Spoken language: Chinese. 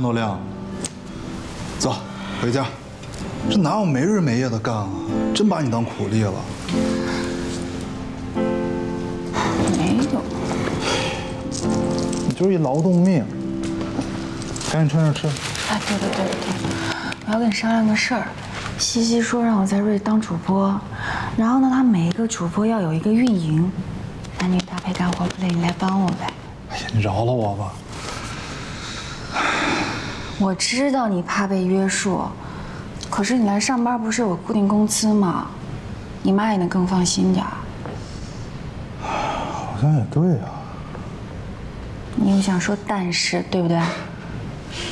都亮。走，回家。这哪有没日没夜的干啊？真把你当苦力了。 没有。 你就是一劳动命。赶紧穿上吃。 哎，对，我要跟你商量个事儿。西西说让我在瑞当主播，然后呢，他每一个主播要有一个运营，男女搭配干活不累，你来帮我呗。 哎呀，你饶了我吧。 我知道你怕被约束，可是你来上班不是有固定工资吗？你妈也能更放心点儿。 好像也对啊。 你又想说但是，对不对？